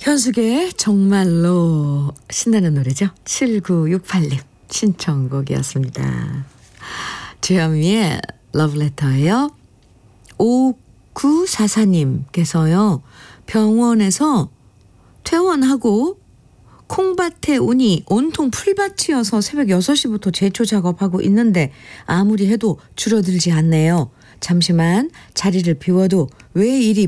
현숙의 정말로 신나는 노래죠. 7968님 신청곡이었습니다. 주현미의 러브레터예요. 5944님께서요. 병원에서 퇴원하고 콩밭에 오니 온통 풀밭이어서 새벽 6시부터 제초 작업하고 있는데 아무리 해도 줄어들지 않네요. 잠시만 자리를 비워도 왜 이리